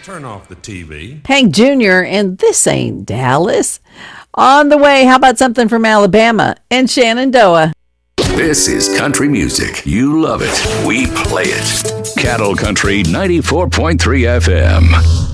turn off the TV. Hank Jr. and This Ain't Dallas. On the way, how about something from Alabama and Shenandoah? This is country music. You love it. We play it. Cattle Country 94.3 FM.